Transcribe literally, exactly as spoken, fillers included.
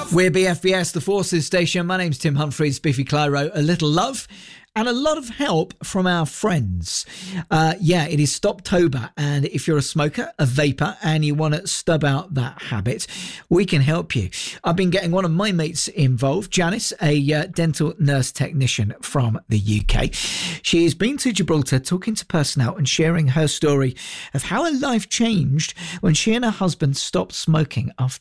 We're B F B S, the Forces Station. My name's Tim Humphries, Biffy Clyro. A little love and a lot of help from our friends. Uh, yeah, it is Stoptober, and if you're a smoker, a vapor, and you want to stub out that habit, we can help you. I've been getting one of my mates involved, Janice, a uh, dental nurse technician from the U K. She has been to Gibraltar talking to personnel and sharing her story of how her life changed when she and her husband stopped smoking after